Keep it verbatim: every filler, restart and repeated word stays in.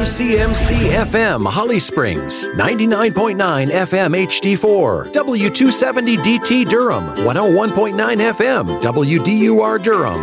C M C F M Holly Springs, ninety-nine point nine F M H D four, W two seventy D T Durham, one oh one point nine F M W D U R Durham.